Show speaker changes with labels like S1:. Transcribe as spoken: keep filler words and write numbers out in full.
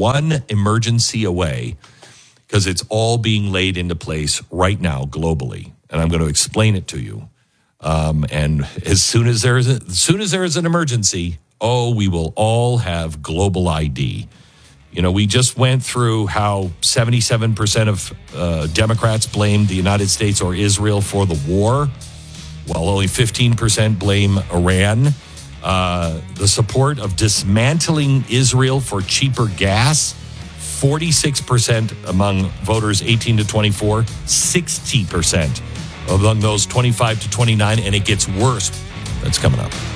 S1: one emergency away because it's all being laid into place right now globally. And I'm going to explain it to you. Um, and as soon as there is a, as soon as there is an emergency, oh, we will all have global I D. You know, we just went through how seventy-seven percent of uh, Democrats blamed the United States or Israel for the war, while only fifteen percent blame Iran. Uh, the support of dismantling Israel for cheaper gas, forty-six percent among voters eighteen to twenty-four, sixty percent among those twenty-five to twenty-nine, and it gets worse. That's coming up.